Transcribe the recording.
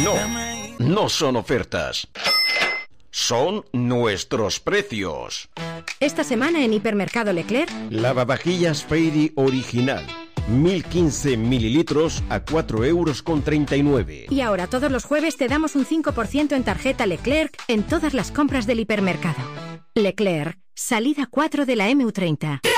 No, no son ofertas. Son nuestros precios. Esta semana en Hipermercado Leclerc, Lavavajillas Fairy original, 1015 mililitros a 4,39 €. Y ahora todos los jueves te damos un 5% en tarjeta Leclerc en todas las compras del hipermercado. Leclerc, salida 4 de la MU30.